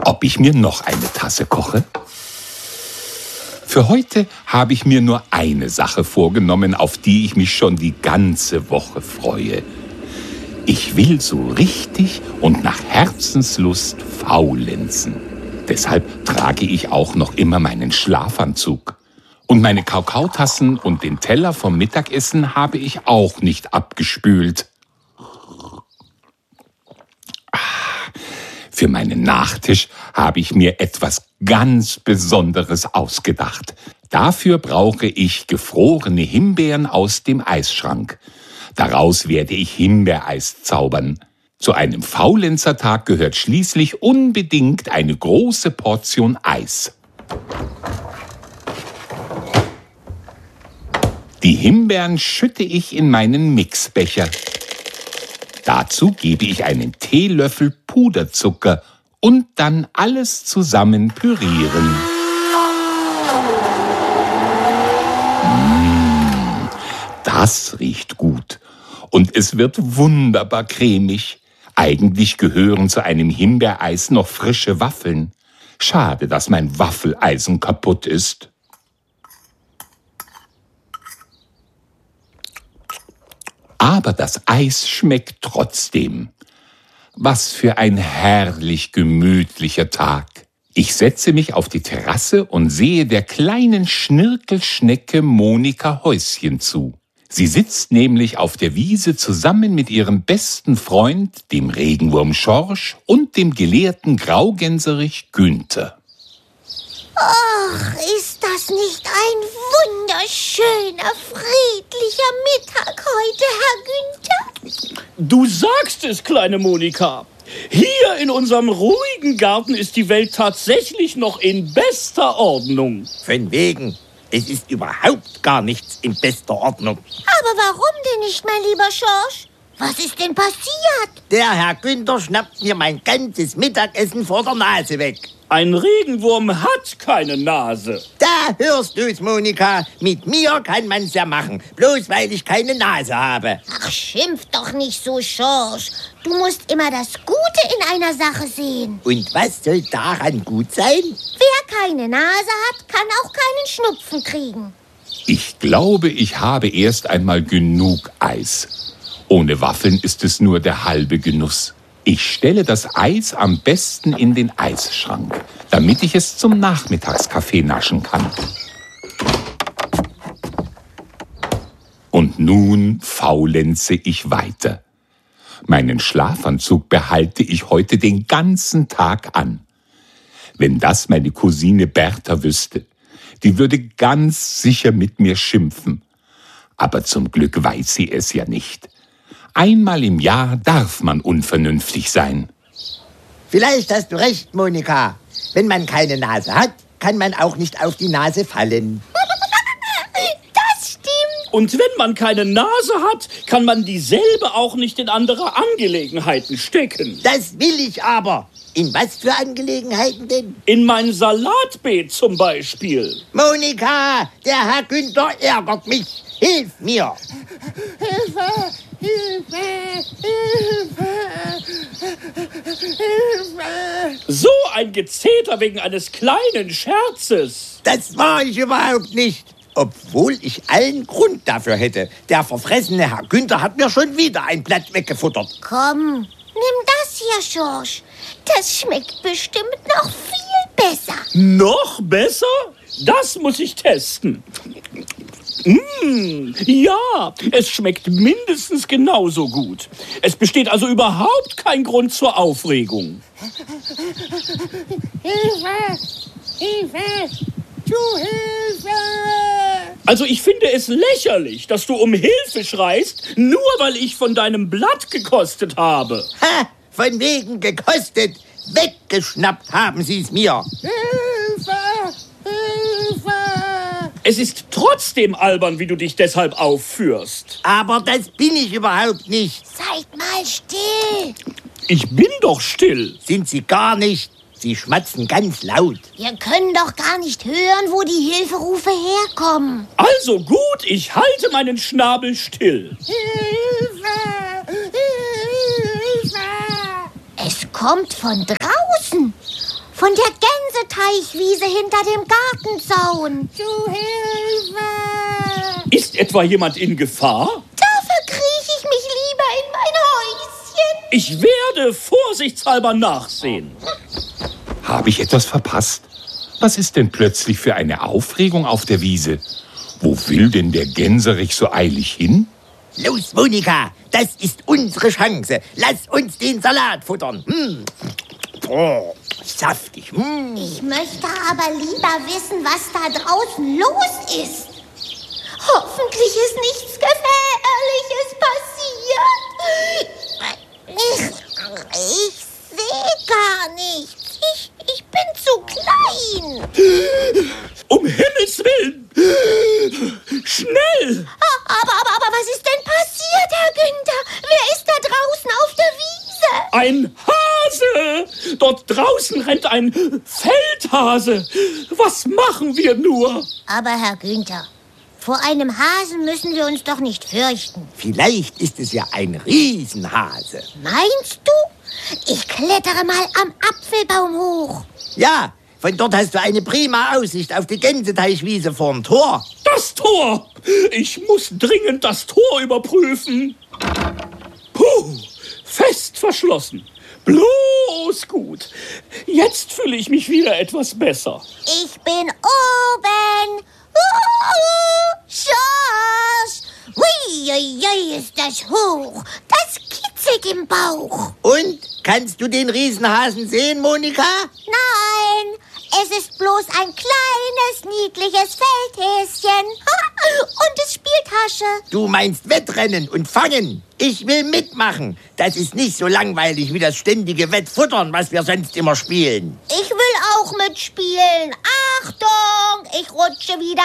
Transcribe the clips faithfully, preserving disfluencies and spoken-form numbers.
ob ich mir noch eine Tasse koche? Für heute habe ich mir nur eine Sache vorgenommen, auf die ich mich schon die ganze Woche freue. Ich will so richtig und nach Herzenslust faulenzen. Deshalb trage ich auch noch immer meinen Schlafanzug. Und meine Kakaotassen und den Teller vom Mittagessen habe ich auch nicht abgespült. Für meinen Nachtisch habe ich mir etwas ganz Besonderes ausgedacht. Dafür brauche ich gefrorene Himbeeren aus dem Eisschrank. Daraus werde ich Himbeereis zaubern. Zu einem Faulenzertag gehört schließlich unbedingt eine große Portion Eis. Die Himbeeren schütte ich in meinen Mixbecher. Dazu gebe ich einen Teelöffel Puderzucker und dann alles zusammen pürieren. Mmh, das riecht gut und es wird wunderbar cremig. Eigentlich gehören zu einem Himbeereis noch frische Waffeln. Schade, dass mein Waffeleisen kaputt ist. Aber das Eis schmeckt trotzdem. Was für ein herrlich gemütlicher Tag. Ich setze mich auf die Terrasse und sehe der kleinen Schnirkelschnecke Monika Häuschen zu. Sie sitzt nämlich auf der Wiese zusammen mit ihrem besten Freund, dem Regenwurm Schorsch und dem gelehrten Graugänserich Günther. Ach, ist das nicht ein wunderschöner, friedlicher Mittag heute, Herr Günther? Du sagst es, kleine Monika. Hier in unserem ruhigen Garten ist die Welt tatsächlich noch in bester Ordnung. Von wegen. Es ist überhaupt gar nichts in bester Ordnung. Aber warum denn nicht, mein lieber Schorsch? Was ist denn passiert? Der Herr Günther schnappt mir mein ganzes Mittagessen vor der Nase weg. Ein Regenwurm hat keine Nase. Da hörst du's, Monika. Mit mir kann man's ja machen, bloß weil ich keine Nase habe. Ach, schimpf doch nicht so, Schorsch. Du musst immer das Gute in einer Sache sehen. Und was soll daran gut sein? Wer keine Nase hat, kann auch keinen Schnupfen kriegen. Ich glaube, ich habe erst einmal genug Eis. Ohne Waffeln ist es nur der halbe Genuss. Ich stelle das Eis am besten in den Eisschrank, damit ich es zum Nachmittagskaffee naschen kann. Und nun faulenze ich weiter. Meinen Schlafanzug behalte ich heute den ganzen Tag an. Wenn das meine Cousine Bertha wüsste, die würde ganz sicher mit mir schimpfen. Aber zum Glück weiß sie es ja nicht. Einmal im Jahr darf man unvernünftig sein. Vielleicht hast du recht, Monika. Wenn man keine Nase hat, kann man auch nicht auf die Nase fallen. Das stimmt. Und wenn man keine Nase hat, kann man dieselbe auch nicht in andere Angelegenheiten stecken. Das will ich aber. In was für Angelegenheiten denn? In mein Salatbeet zum Beispiel. Monika, der Herr Günther ärgert mich. Hilf mir. Hilfe! Hilfe! Hilfe! Hilfe! So ein Gezeter wegen eines kleinen Scherzes. Das war ich überhaupt nicht. Obwohl ich allen Grund dafür hätte. Der verfressene Herr Günther hat mir schon wieder ein Blatt weggefuttert. Komm, nimm das hier, Schorsch. Das schmeckt bestimmt noch viel besser. Noch besser? Das muss ich testen. Mmh, ja, es schmeckt mindestens genauso gut. Es besteht also überhaupt kein Grund zur Aufregung. Hilfe! Hilfe! Du Hilfe! Also ich finde es lächerlich, dass du um Hilfe schreist, nur weil ich von deinem Blatt gekostet habe. Ha, von wegen gekostet. Weggeschnappt haben sie es mir. Hilfe! Hilfe! Es ist trotzdem albern, wie du dich deshalb aufführst. Aber das bin ich überhaupt nicht. Seid mal still. Ich bin doch still. Sind sie gar nicht. Sie schmatzen ganz laut. Wir können doch gar nicht hören, wo die Hilferufe herkommen. Also gut, ich halte meinen Schnabel still. Hilfe! Hilfe! Es kommt von draußen. Von der Gänseteichwiese hinter dem Gartenzaun. Zu Hilfe! Ist etwa jemand in Gefahr? Da verkrieche ich mich lieber in mein Häuschen. Ich werde vorsichtshalber nachsehen. Habe ich etwas verpasst? Was ist denn plötzlich für eine Aufregung auf der Wiese? Wo will denn der Gänserich so eilig hin? Los, Monika, das ist unsere Chance. Lass uns den Salat futtern. Hm. Oh, saftig. Hm. Ich möchte aber lieber wissen, was da draußen los ist. Hoffentlich ist nichts Gefährliches passiert. Ich, ich sehe gar nichts. Ich, ich bin zu klein. Um Himmels Willen! Schnell! Aber, aber, aber was ist denn passiert, Herr Günther? Wer ist da draußen auf der Wiese? Ein Hase! Dort draußen rennt ein Feldhase. Was machen wir nur? Aber Herr Günther, vor einem Hasen müssen wir uns doch nicht fürchten. Vielleicht ist es ja ein Riesenhase. Meinst du? Ich klettere mal am Apfelbaum hoch. Ja, von dort hast du eine prima Aussicht auf die Gänseteichwiese vorm Tor. Das Tor! Ich muss dringend das Tor überprüfen. Puh, fest verschlossen. Bloß gut. Jetzt fühle ich mich wieder etwas besser. Ich bin oben. Uh, Schorsch. Ui, ui, ui, ist das hoch. Das kitzelt im Bauch. Und, kannst du den Riesenhasen sehen, Monika? Nein, es ist bloß ein kleines, niedliches Feldhäschen. Und es spielt Hasche. Du meinst Wettrennen und Fangen. Ich will mitmachen. Das ist nicht so langweilig wie das ständige Wettfuttern, was wir sonst immer spielen. Ich will auch mitspielen. Achtung, ich rutsche wieder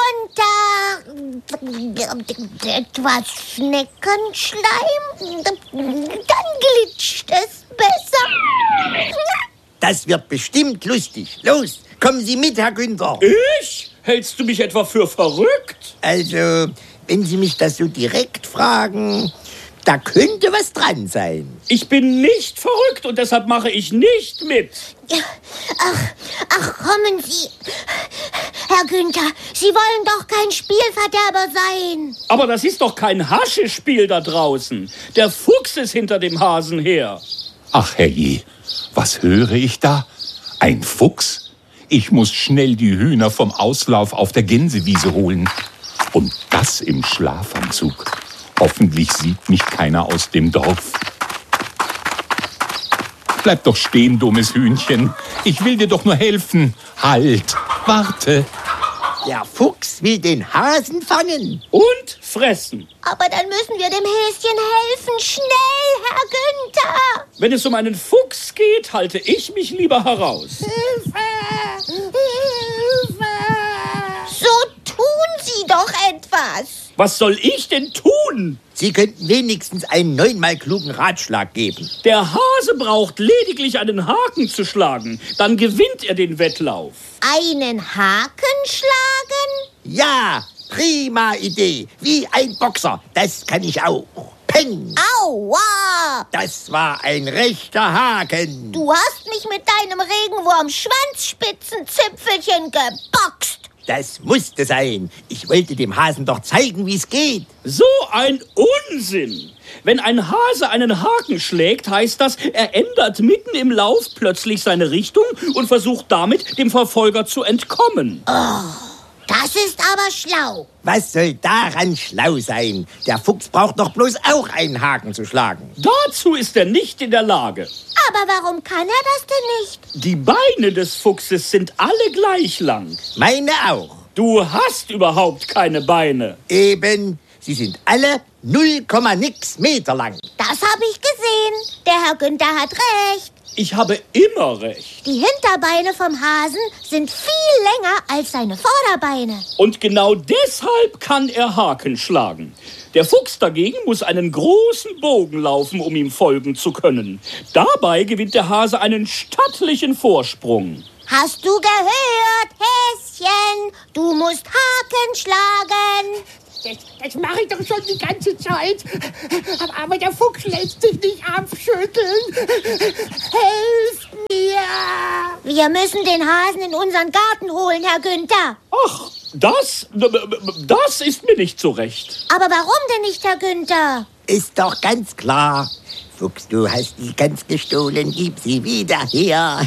herunter. Etwas Schneckenschleim. Dann glitscht es besser. Das wird bestimmt lustig. Los, kommen Sie mit, Herr Günther. Ich? Hältst du mich etwa für verrückt? Also, wenn Sie mich das so direkt fragen, da könnte was dran sein. Ich bin nicht verrückt und deshalb mache ich nicht mit. Ach, ach, kommen Sie. Herr Günther, Sie wollen doch kein Spielverderber sein. Aber das ist doch kein Haschespiel da draußen. Der Fuchs ist hinter dem Hasen her. Ach herrje, was höre ich da? Ein Fuchs? Ich muss schnell die Hühner vom Auslauf auf der Gänsewiese holen. Und das im Schlafanzug. Hoffentlich sieht mich keiner aus dem Dorf. Bleib doch stehen, dummes Hühnchen. Ich will dir doch nur helfen. Halt, warte. Der Fuchs will den Hasen fangen. Und fressen. Aber dann müssen wir dem Häschen helfen. Schnell, Herr Günther. Wenn es um einen Fuchs geht, halte ich mich lieber heraus. Hilfe! Hilfe! So tun Sie doch etwas. Was soll ich denn tun? Sie könnten wenigstens einen neunmal klugen Ratschlag geben. Der Hase braucht lediglich einen Haken zu schlagen. Dann gewinnt er den Wettlauf. Einen Haken schlagen? Ja, prima Idee. Wie ein Boxer. Das kann ich auch. Peng! Aua! Das war ein rechter Haken. Du hast mich mit deinem Regenwurm-Schwanzspitzenzipfelchen geboxt. Das musste sein. Ich wollte dem Hasen doch zeigen, wie es geht. So ein Unsinn! Wenn ein Hase einen Haken schlägt, heißt das, er ändert mitten im Lauf plötzlich seine Richtung und versucht damit, dem Verfolger zu entkommen. Das ist aber schlau. Was soll daran schlau sein? Der Fuchs braucht doch bloß auch einen Haken zu schlagen. Dazu ist er nicht in der Lage. Aber warum kann er das denn nicht? Die Beine des Fuchses sind alle gleich lang. Meine auch. Du hast überhaupt keine Beine. Eben, sie sind alle null Komma nix Meter lang. Das habe ich gesehen. Der Herr Günther hat recht. Ich habe immer recht. Die Hinterbeine vom Hasen sind viel länger als seine Vorderbeine. Und genau deshalb kann er Haken schlagen. Der Fuchs dagegen muss einen großen Bogen laufen, um ihm folgen zu können. Dabei gewinnt der Hase einen stattlichen Vorsprung. Hast du gehört, Häschen? Du musst Haken schlagen. Das, das mache ich doch schon die ganze Zeit. Aber der Fuchs lässt sich nicht abschütteln. Helft mir! Wir müssen den Hasen in unseren Garten holen, Herr Günther. Ach, das, das ist mir nicht so recht. Aber warum denn nicht, Herr Günther? Ist doch ganz klar. Fuchs, du hast die Gans gestohlen, gib sie wieder her.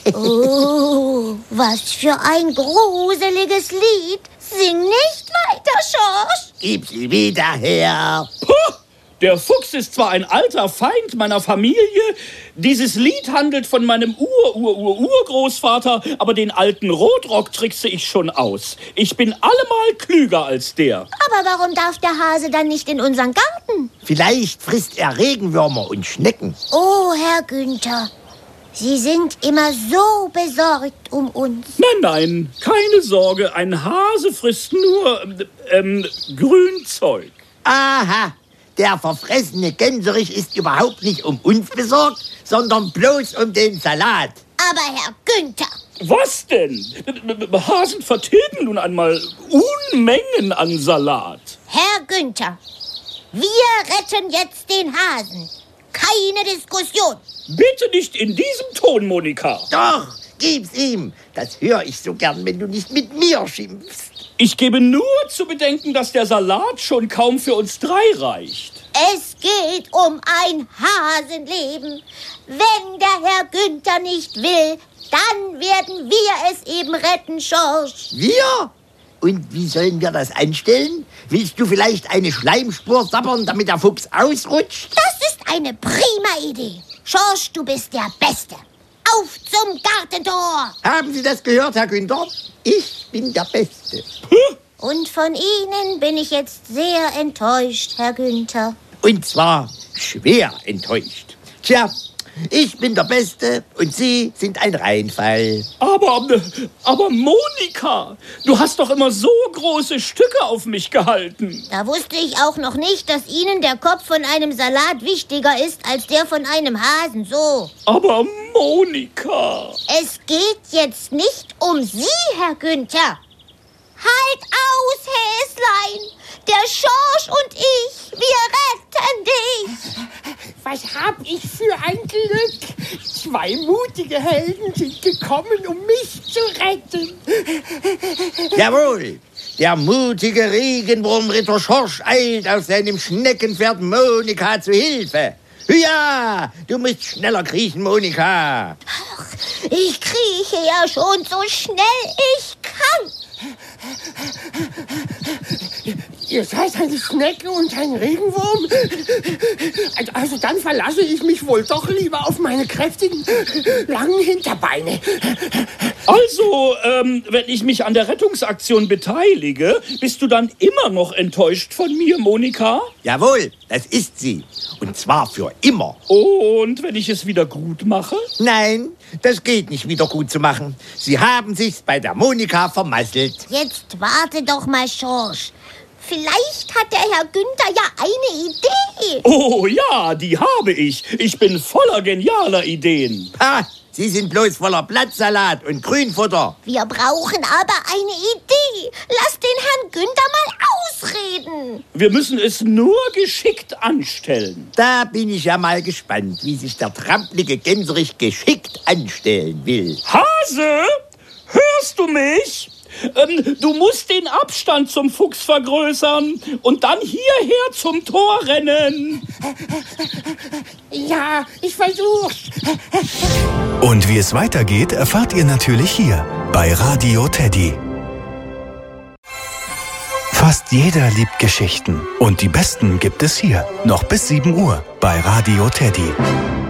Oh, was für ein gruseliges Lied. Sing nicht weiter, Schorsch. Gib sie wieder her. Puh, der Fuchs ist zwar ein alter Feind meiner Familie, dieses Lied handelt von meinem Ur-Ur-Ur-Urgroßvater, aber den alten Rotrock trickse ich schon aus. Ich bin allemal klüger als der. Aber warum darf der Hase dann nicht in unseren Garten? Vielleicht frisst er Regenwürmer und Schnecken. Oh, Herr Günther, Sie sind immer so besorgt um uns. Nein, nein, keine Sorge, ein Hase frisst nur ähm, Grünzeug. Aha, der verfressene Gänserich ist überhaupt nicht um uns besorgt, sondern bloß um den Salat. Aber Herr Günther, Was denn? Hasen vertilgen nun einmal Unmengen an Salat. Herr Günther, wir retten jetzt den Hasen. Keine Diskussion. Bitte nicht in diesem Ton, Monika. Doch, gib's ihm. Das höre ich so gern, wenn du nicht mit mir schimpfst. Ich gebe nur zu bedenken, dass der Salat schon kaum für uns drei reicht. Es geht um ein Hasenleben. Wenn der Herr Günther nicht will, dann werden wir es eben retten, Schorsch. Wir? Und wie sollen wir das anstellen? Willst du vielleicht eine Schleimspur sabbern, damit der Fuchs ausrutscht? Das ist eine prima Idee. Schorsch, du bist der Beste. Auf zum Gartentor. Haben Sie das gehört, Herr Günther? Ich bin der Beste. Und von Ihnen bin ich jetzt sehr enttäuscht, Herr Günther. Und zwar schwer enttäuscht. Tja, ich bin der Beste und Sie sind ein Reinfall. Aber, aber Monika, du hast doch immer so große Stücke auf mich gehalten. Da wusste ich auch noch nicht, dass Ihnen der Kopf von einem Salat wichtiger ist als der von einem Hasen, so. Aber Monika. Es geht jetzt nicht um Sie, Herr Günther. Halt aus, Häslein! Der Schorsch und ich, wir retten dich! Was hab ich für ein Glück? Zwei mutige Helden sind gekommen, um mich zu retten. Jawohl, der mutige Regenwurmritter Schorsch eilt auf seinem Schneckenpferd Monika zu Hilfe. Ja, du musst schneller kriechen, Monika. Ach, ich krieche ja schon so schnell ich kann. Ihr seid eine Schnecke und ein Regenwurm? Also dann verlasse ich mich wohl doch lieber auf meine kräftigen, langen Hinterbeine. Also, ähm, wenn ich mich an der Rettungsaktion beteilige, bist du dann immer noch enttäuscht von mir, Monika? Jawohl, das ist sie. Und zwar für immer. Und wenn ich es wieder gut mache? Nein, das geht nicht wieder gut zu machen. Sie haben sich's bei der Monika vermasselt. Jetzt warte doch mal, Schorsch. Vielleicht hat der Herr Günther ja eine Idee. Oh ja, die habe ich. Ich bin voller genialer Ideen. Ha, Sie sind bloß voller Blattsalat und Grünfutter. Wir brauchen aber eine Idee. Lass den Herrn Günther mal ausreden. Wir müssen es nur geschickt anstellen. Da bin ich ja mal gespannt, wie sich der trampelige Gänserich geschickt anstellen will. Hase, hörst du mich? Ähm, du musst den Abstand zum Fuchs vergrößern und dann hierher zum Tor rennen. Ja, ich versuch's. Und wie es weitergeht, erfahrt ihr natürlich hier bei Radio Teddy. Fast jeder liebt Geschichten und die besten gibt es hier noch bis sieben Uhr bei Radio Teddy.